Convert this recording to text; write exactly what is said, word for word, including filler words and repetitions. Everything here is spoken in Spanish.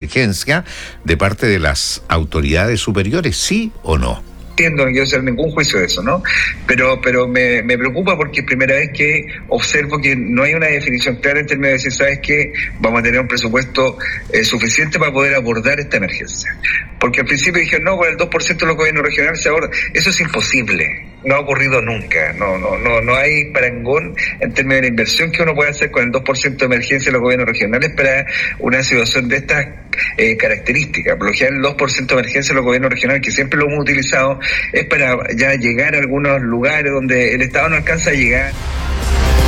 emergencia de parte de las autoridades superiores, ¿sí o no? No quiero hacer ningún juicio de eso, ¿no? Pero pero me, me preocupa porque es primera vez que observo que no hay una definición clara en términos de decir, ¿sabes qué? Vamos a tener un presupuesto eh, suficiente para poder abordar esta emergencia. Porque al principio dijeron, no, con el dos por ciento de los gobiernos regionales se aborda. Eso es imposible. No ha ocurrido nunca. No no no no hay parangón en términos de la inversión que uno puede hacer con el dos por ciento de emergencia de los gobiernos regionales para una situación de estas eh, características. Por lo general, el dos por ciento de emergencia de los gobiernos regionales, que siempre lo hemos utilizado, es para ya llegar a algunos lugares donde el Estado no alcanza a llegar.